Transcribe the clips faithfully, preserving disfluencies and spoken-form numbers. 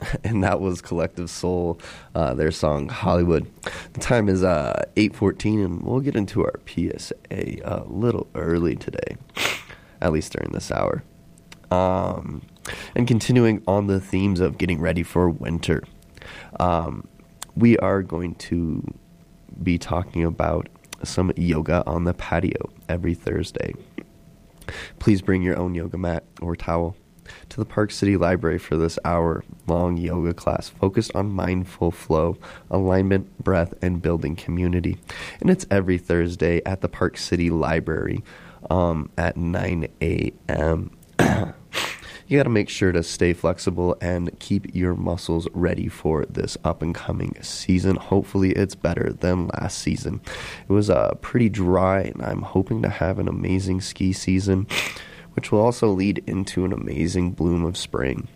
and that was Collective Soul, uh, their song Hollywood. The time is uh, eight fourteen, and we'll get into our P S A a little early today, at least during this hour. Um, and continuing on the themes of getting ready for winter, um, we are going to be talking about some yoga on the patio every Thursday. Please bring your own yoga mat or towel to the Park City Library for this hour-long yoga class focused on mindful flow, alignment, breath, and building community. And it's every Thursday at the Park City Library um, at nine a.m. You got to make sure to stay flexible and keep your muscles ready for this up-and-coming season. Hopefully it's better than last season. It was uh, pretty dry, and I'm hoping to have an amazing ski season, which will also lead into an amazing bloom of spring.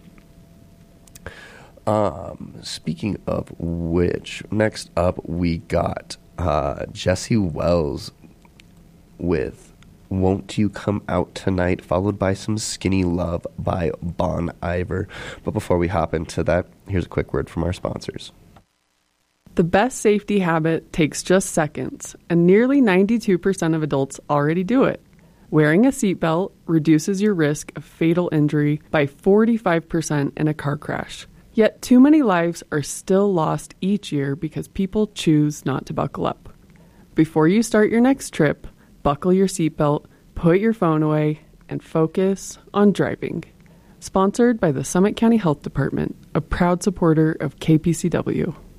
Um, speaking of which, next up we got uh, Jesse Wells with Won't You Come Out Tonight, followed by some Skinny Love by Bon Iver. But before we hop into that, here's a quick word from our sponsors. The best safety habit takes just seconds, and nearly ninety-two percent of adults already do it. Wearing a seatbelt reduces your risk of fatal injury by forty-five percent in a car crash. Yet too many lives are still lost each year because people choose not to buckle up. Before you start your next trip, buckle your seatbelt, put your phone away, and focus on driving. Sponsored by the Summit County Health Department, a proud supporter of K P C W.